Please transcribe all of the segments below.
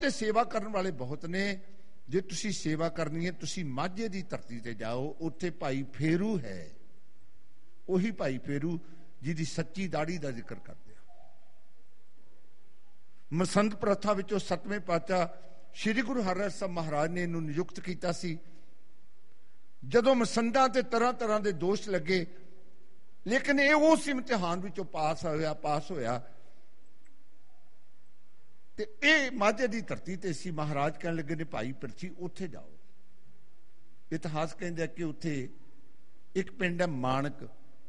ਤੇ ਸੇਵਾ ਕਰਨ ਵਾਲੇ ਬਹੁਤ ਨੇ। ਜੇ ਤੁਸੀਂ ਸੇਵਾ ਕਰਨੀ ਹੈ, ਤੁਸੀਂ ਮਾਝੇ ਦੀ ਧਰਤੀ ਤੇ ਜਾਓ, ਉੱਥੇ ਭਾਈ ਫੇਰੂ ਹੈ, ਉਹੀ ਭਾਈ ਫੇਰੂ ਜਿਹਦੀ ਸੱਚੀ ਦਾੜੀ ਦਾ ਜ਼ਿਕਰ ਕਰਦੇ ਆ। ਮਸੰਦ ਪ੍ਰਥਾ ਵਿੱਚੋਂ 7ਵੇਂ ਪਾਤਸ਼ਾਹ ਸ੍ਰੀ ਗੁਰੂ ਹਰਿਰਾਏ ਸਾਹਿਬ ਮਹਾਰਾਜ ਨੇ ਇਹਨੂੰ ਨਿਯੁਕਤ ਕੀਤਾ ਸੀ। ਜਦੋਂ ਮਸੰਦਾਂ ਤੇ ਤਰ੍ਹਾਂ ਤਰ੍ਹਾਂ ਦੇ ਦੋਸ਼ ਲੱਗੇ, ਲੇਕਿਨ ਇਹ ਉਸ ਇਮਤਿਹਾਨ ਵਿੱਚੋਂ ਪਾਸ ਹੋਇਆ ਤੇ ਇਹ ਮਾਝੇ ਦੀ ਧਰਤੀ ਤੇ ਸੀ। ਮਹਾਰਾਜ ਕਹਿਣ ਲੱਗੇ ਨੇ ਭਾਈ ਪਿਰਥੀ ਉੱਥੇ ਜਾਓ। ਇਤਿਹਾਸ ਕਹਿੰਦਾ ਕਿ ਉੱਥੇ ਇੱਕ ਪਿੰਡ ਹੈ ਮਾਣਕ,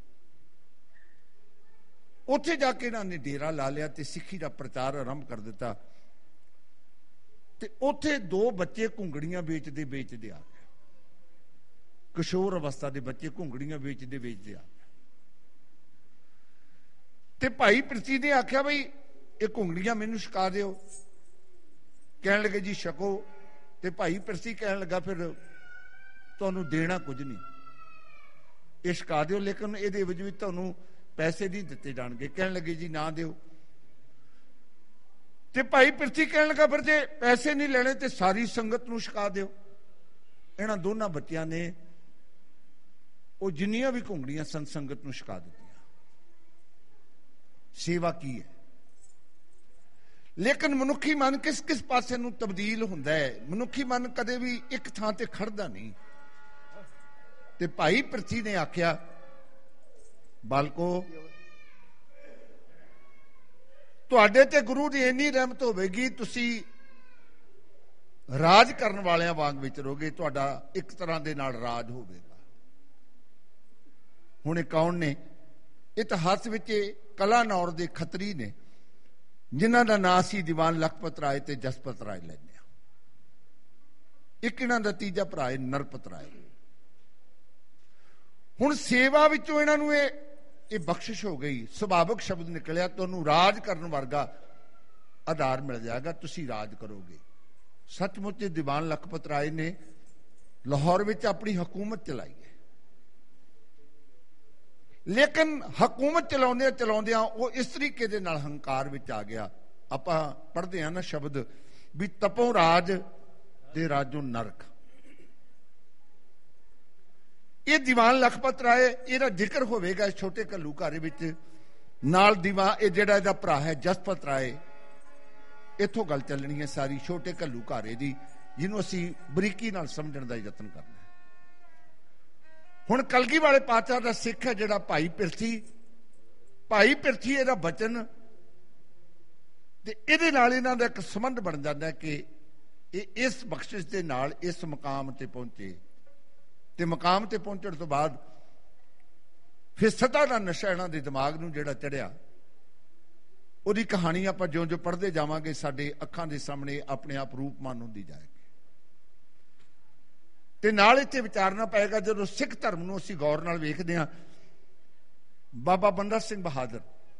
ਉੱਥੇ ਜਾ ਕੇ ਇਹਨਾਂ ਨੇ ਡੇਰਾ ਲਾ ਲਿਆ ਤੇ ਸਿੱਖੀ ਦਾ ਪ੍ਰਚਾਰ ਆਰੰਭ ਕਰ ਦਿੱਤਾ। ਤੇ ਉੱਥੇ 2 ਬੱਚੇ ਘੁੰਗੜੀਆਂ ਵੇਚਦੇ ਆ ਗਏ, ਕਿਸ਼ੋਰ ਅਵਸਥਾ ਦੇ ਬੱਚੇ ਘੁੰਗੜੀਆਂ ਵੇਚਦੇ ਆ ਗਏ। ਤੇ ਭਾਈ ਪਿਰਥੀ ਨੇ ਆਖਿਆ ਬਈ ਇਹ ਘੁੰਗੜੀਆਂ ਮੈਨੂੰ ਛਕਾ ਦਿਓ। ਕਹਿਣ ਲੱਗੇ ਜੀ ਛਕੋ। ਤੇ ਭਾਈ ਪਿਰਥੀ ਕਹਿਣ ਲੱਗਾ ਫਿਰ ਤੁਹਾਨੂੰ ਦੇਣਾ ਕੁਝ ਨਹੀਂ, ਇਹ ਛਕਾ ਦਿਓ, ਲੇਕਿਨ ਇਹਦੇ ਵਿੱਚ ਵੀ ਤੁਹਾਨੂੰ ਪੈਸੇ ਨਹੀਂ ਦਿੱਤੇ ਜਾਣਗੇ। ਕਹਿਣ ਲੱਗੇ ਜੀ ਨਾ ਦਿਓ। ਤੇ ਭਾਈ ਪਿਰਥੀ ਕਹਿਣ ਲੱਗਾ ਫਿਰ ਜੇ ਪੈਸੇ ਨਹੀਂ ਲੈਣੇ ਤੇ ਸਾਰੀ ਸੰਗਤ ਨੂੰ ਛਕਾ ਦਿਓ। ਇਹਨਾਂ ਦੋਨਾਂ ਬੱਚਿਆਂ ਨੇ ਉਹ ਜਿੰਨੀਆਂ ਵੀ ਘੁੰਗੜੀਆਂ ਸੰਗਤ ਨੂੰ ਛਕਾ ਦਿੱਤੀਆਂ। ਸੇਵਾ ਕੀ ਹੈ? ਲੇਕਿਨ ਮਨੁੱਖੀ ਮਨ ਕਿਸ ਕਿਸ ਪਾਸੇ ਨੂੰ ਤਬਦੀਲ ਹੁੰਦਾ ਹੈ। ਮਨੁੱਖੀ ਮਨ ਕਦੇ ਵੀ ਇੱਕ ਥਾਂ ਤੇ ਖੜਦਾ ਨਹੀਂ। ਤੇ ਭਾਈ ਪਿਰਥੀ ਨੇ ਆਖਿਆ ਬਾਲਕੋ, ਤੁਹਾਡੇ ਤੇ ਗੁਰੂ ਦੀ ਇੰਨੀ ਰਹਿਮਤ ਹੋਵੇਗੀ, ਤੁਸੀਂ ਰਾਜ ਕਰਨ ਵਾਲਿਆਂ ਵਾਂਗ ਵਿਚਰੋਗੇ, ਤੁਹਾਡਾ ਇੱਕ ਤਰ੍ਹਾਂ ਦੇ ਨਾਲ ਰਾਜ ਹੋਵੇਗਾ। ਹੁਣ ਇਹ ਕੌਣ ਨੇ? ਇਤਿਹਾਸ ਵਿੱਚ ਕਲਾਨੌਰ ਦੇ ਖੱਤਰੀ ਨੇ, ਜਿਨ੍ਹਾਂ ਦਾ ਨਾਂ ਸੀ ਦੀਵਾਨ ਲਖਪਤ ਰਾਏ ਤੇ ਜਸਪਤ ਰਾਏ ਲੈਂਦੇ ਆ। ਇੱਕ ਇਹਨਾਂ ਦਾ ਤੀਜਾ ਭਰਾ ਹੈ ਨਰਪਤ ਰਾਏ। ਹੁਣ ਸੇਵਾ ਵਿੱਚੋਂ ਇਹਨਾਂ ਨੂੰ ਇਹ ਬਖਸ਼ਿਸ਼ ਹੋ ਗਈ। ਸੁਭਾਵਿਕ ਸ਼ਬਦ ਨਿਕਲਿਆ, ਤੁਹਾਨੂੰ ਰਾਜ ਕਰਨ ਵਰਗਾ ਆਧਾਰ ਮਿਲ ਜਾਏਗਾ, ਤੁਸੀਂ ਰਾਜ ਕਰੋਗੇ। ਸੱਚਮੁੱਚ ਦੀਵਾਨ ਲਖਪਤ ਰਾਏ ਨੇ ਲਾਹੌਰ ਵਿੱਚ ਆਪਣੀ ਹਕੂਮਤ ਚਲਾਈ ਹੈ। ਲੇਕਿਨ ਹਕੂਮਤ ਚਲਾਉਂਦਿਆਂ ਉਹ ਇਸ ਤਰੀਕੇ ਦੇ ਨਾਲ ਹੰਕਾਰ ਵਿੱਚ ਆ ਗਿਆ। ਆਪਾਂ ਪੜ੍ਹਦੇ ਹਾਂ ਨਾ ਸ਼ਬਦ ਵੀ ਤਪੋਂ ਰਾਜ ਤੇ ਰਾਜੋਂ ਨਰਕ। ਇਹ ਦੀਵਾਨ ਲਖਪਤ ਰਾਏ, ਇਹਦਾ ਜ਼ਿਕਰ ਹੋਵੇਗਾ ਇਸ ਛੋਟੇ ਘੱਲੂਘਾਰੇ ਵਿੱਚ। ਨਾਲ ਇਹ ਜਿਹੜਾ ਇਹਦਾ ਭਰਾ ਹੈ ਜਸਪਤ ਰਾਏ। ਇੱਥੋਂ ਗੱਲ ਚੱਲਣੀ ਹੈ ਸਾਰੀ ਛੋਟੇ ਘੱਲੂਘਾਰੇ ਦੀ, ਜਿਹਨੂੰ ਅਸੀਂ ਬਰੀਕੀ ਨਾਲ ਸਮਝਣ ਦਾ ਯਤਨ ਕਰਨਾ। ਹੁਣ ਕਲਗੀ ਵਾਲੇ ਪਾਤਸ਼ਾਹ ਦਾ ਸਿੱਖ ਹੈ ਜਿਹੜਾ ਭਾਈ ਪਿਰਥੀ। ਭਾਈ ਪਿਰਥੀ ਇਹਦਾ ਬਚਨ ਤੇ ਇਹਦੇ ਨਾਲ ਇਹਨਾਂ ਦਾ ਇੱਕ ਸੰਬੰਧ ਬਣ ਜਾਂਦਾ ਕਿ ਇਹ ਇਸ ਬਖਸ਼ਿਸ਼ ਦੇ ਨਾਲ ਇਸ ਮਕਾਮ ਤੇ ਪਹੁੰਚੇ। ਤੇ ਮਕਾਮ ਤੇ ਪਹੁੰਚਣ ਤੋਂ ਬਾਅਦ ਫਿਰ ਸਦਾ ਦਾ ਨਸ਼ਾ ਇਹਨਾਂ ਦੇ ਦਿਮਾਗ ਨੂੰ ਜਿਹੜਾ ਚੜਿਆ, ਉਹਦੀ ਕਹਾਣੀ ਆਪਾਂ ਜਿਉਂ ਪੜ੍ਹਦੇ ਜਾਵਾਂਗੇ ਸਾਡੇ ਅੱਖਾਂ ਦੇ ਸਾਹਮਣੇ ਆਪਣੇ ਆਪ ਰੂਪਮਾਨ ਹੁੰਦੀ ਜਾਏਗੀ। ਤੇ ਨਾਲ ਇੱਥੇ ਵਿਚਾਰਨਾ ਪਏਗਾ, ਜਦੋਂ ਸਿੱਖ ਧਰਮ ਨੂੰ ਅਸੀਂ ਗੌਰ ਨਾਲ ਵੇਖਦੇ ਹਾਂ, ਬਾਬਾ ਬੰਦਾ ਸਿੰਘ ਬਹਾਦਰ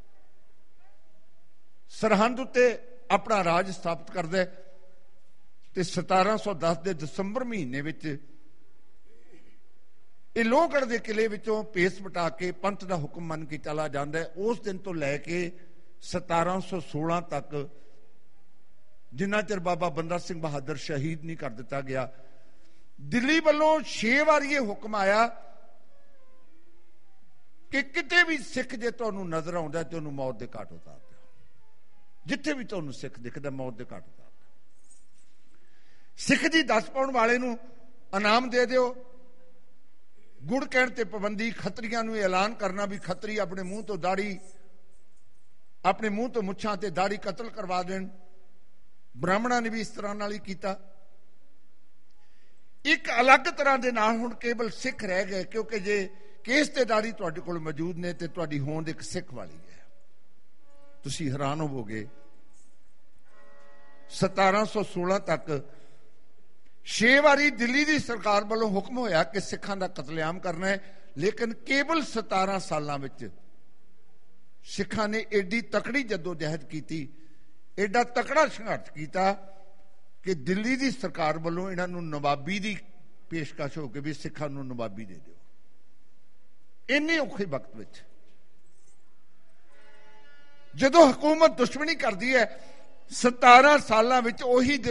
ਸਰਹੰਦ ਉੱਤੇ ਆਪਣਾ ਰਾਜ ਸਥਾਪਿਤ ਕਰਦਾ ਤੇ 1710 ਦੇ ਦਸੰਬਰ ਮਹੀਨੇ ਵਿੱਚ ਇਹ ਲੋਹਗੜ੍ਹ ਦੇ ਕਿਲੇ ਵਿੱਚੋਂ ਭੇਸ ਵਟਾ ਕੇ ਪੰਥ ਦਾ ਹੁਕਮ ਮੰਨ ਕੇ ਚਲਾ ਜਾਂਦਾ ਹੈ। ਉਸ ਦਿਨ ਤੋਂ ਲੈ ਕੇ 1716 ਤੱਕ, ਜਿੰਨਾ ਚਿਰ ਬਾਬਾ ਬੰਦਾ ਸਿੰਘ ਬਹਾਦਰ ਸ਼ਹੀਦ ਨਹੀਂ ਕਰ ਦਿੱਤਾ ਗਿਆ, ਦਿੱਲੀ ਵੱਲੋਂ 6 ਵਾਰੀ ਇਹ ਹੁਕਮ ਆਇਆ ਕਿ ਕਿਤੇ ਵੀ ਸਿੱਖ ਜੇ ਤੁਹਾਨੂੰ ਨਜ਼ਰ ਆਉਂਦਾ ਤੇ ਉਹਨੂੰ ਮੌਤ ਦੇ ਘਾਟ ਉਤਾਰ ਦਿਓ। ਜਿੱਥੇ ਵੀ ਤੁਹਾਨੂੰ ਸਿੱਖ ਦਿਖਦਾ ਮੌਤ ਦੇ ਘਾਟ ਉਤਾਰ ਦਿਓ। ਸਿੱਖ ਦੀ 10 ਪਾਉਣ ਵਾਲੇ ਨੂੰ ਇਨਾਮ ਦੇ ਦਿਓ। ਗੁੜ ਕਹਿਣ ਤੇ ਪਾਬੰਦੀ। ਖੱਤਰੀਆਂ ਨੂੰ ਐਲਾਨ ਕਰਨਾ ਵੀ ਖੱਤਰੀ ਆਪਣੇ ਮੂੰਹ ਤੋਂ ਦਾੜੀ, ਆਪਣੇ ਮੂੰਹ ਤੋਂ ਮੁੱਛਾਂ ਤੇ ਦਾੜੀ ਕਤਲ ਕਰਵਾ ਦੇਣ। ਬ੍ਰਾਹਮਣਾਂ ਨੇ ਵੀ ਇਸ ਤਰ੍ਹਾਂ ਨਾਲ ਹੀ ਕੀਤਾ। ਇੱਕ ਅਲੱਗ ਤਰ੍ਹਾਂ ਦੇ ਨਾਲ ਹੁਣ ਕੇਵਲ ਸਿੱਖ ਰਹਿ ਗਏ, ਕਿਉਂਕਿ ਜੇ ਕੇਸ ਤੇ ਦਾੜੀ ਤੁਹਾਡੇ ਕੋਲ ਮੌਜੂਦ ਨੇ ਤੇ ਤੁਹਾਡੀ ਹੋਂਦ ਇੱਕ ਸਿੱਖ ਵਾਲੀ ਹੈ। ਤੁਸੀਂ ਹੈਰਾਨ ਹੋਵੋਗੇ 1716 ਤੱਕ 6 ਵਾਰੀ ਦਿੱਲੀ ਦੀ ਸਰਕਾਰ ਵੱਲੋਂ ਹੁਕਮ ਹੋਇਆ ਕਿ ਸਿੱਖਾਂ ਦਾ ਕਤਲੇਆਮ ਕਰਨਾ ਹੈ, ਲੇਕਿਨ ਕੇਵਲ 17 ਸਾਲਾਂ ਵਿੱਚ ਸਿੱਖਾਂ ਨੇ ਏਡੀ ਤਕੜੀ ਜਦੋਜਹਿਦ ਕੀਤੀ, ਏਡਾ ਤਕੜਾ ਸੰਘਰਸ਼ ਕੀਤਾ ਕਿ ਦਿੱਲੀ ਦੀ ਸਰਕਾਰ ਵੱਲੋਂ ਇਹਨਾਂ ਨੂੰ ਨਵਾਬੀ ਦੀ ਪੇਸ਼ਕਸ਼ ਹੋ ਕੇ ਵੀ ਸਿੱਖਾਂ ਨੂੰ ਨਵਾਬੀ ਦੇ ਦਿਓ। ਇੰਨੇ ਔਖੇ ਵਕਤ ਵਿੱਚ ਜਦੋਂ ਹਕੂਮਤ ਦੁਸ਼ਮਣੀ ਕਰਦੀ ਹੈ 17 ਸਾਲਾਂ ਵਿੱਚ ਉਹੀ